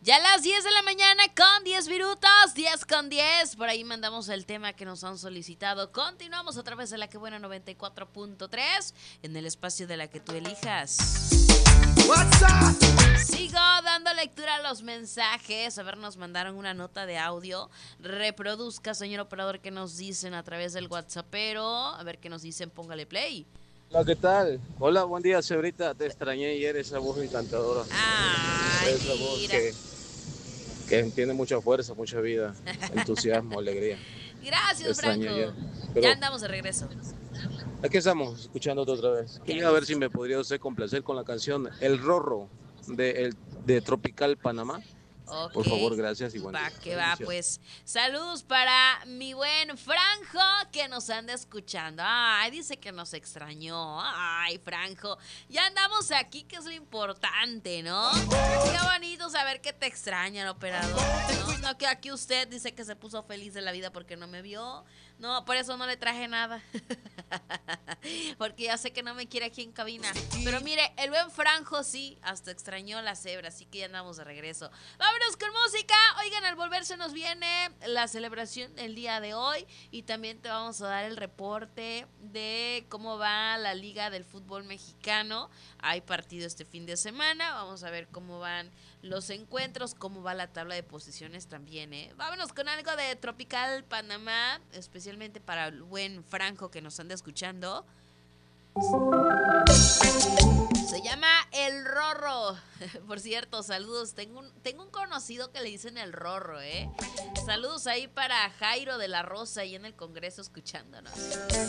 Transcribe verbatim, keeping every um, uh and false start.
Ya a las diez de la mañana con diez minutos, diez con diez. Por ahí mandamos el tema que nos han solicitado. Continuamos a través de la que buena noventa y cuatro punto tres en el espacio de la que tú elijas. Sigo dando lectura a los mensajes. A ver, nos mandaron una nota de audio. Reproduzca, señor operador, que nos dicen a través del WhatsAppero. A ver qué nos dicen, póngale play. Hola, ¿qué tal? Hola, buen día, señorita. Te extrañé ayer, esa voz encantadora. Ay, Esa voz mira. que, que tiene mucha fuerza, mucha vida, entusiasmo, alegría. Te Gracias, extrañé ayer. Franco. Ya Pero andamos de regreso. aquí estamos, escuchándote otra vez. Quería ver si me podría usted complacer con la canción El Rorro de, el, de Tropical Panamá. Ok, Por favor, gracias y buen va día. que va, Bendiciones. pues saludos para mi buen Franjo que nos anda escuchando. Ay, dice que nos extrañó. Ay, Franjo, ya andamos aquí, que es lo importante, ¿no? Qué bonito saber que te extrañan, operador. No, no que aquí usted dice que se puso feliz de la vida porque no me vio. No, por eso no le traje nada. Porque ya sé que no me quiere aquí en cabina. Pero mire, el buen Franjo sí, hasta extrañó la cebra, así que ya andamos de regreso. Vámonos con música. Oigan, al volver se nos viene la celebración del día de hoy y también te vamos a dar el reporte de cómo va la Liga del Fútbol Mexicano. Hay partido este fin de semana. Vamos a ver cómo van los encuentros, cómo va la tabla de posiciones también, ¿eh? Vámonos con algo de Tropical Panamá, especialmente para el buen Franco que nos anda escuchando. Se llama El Rorro. Por cierto, saludos. Tengo un, tengo un conocido que le dicen El Rorro, ¿eh? Saludos ahí para Jairo de la Rosa, ahí en el Congreso escuchándonos.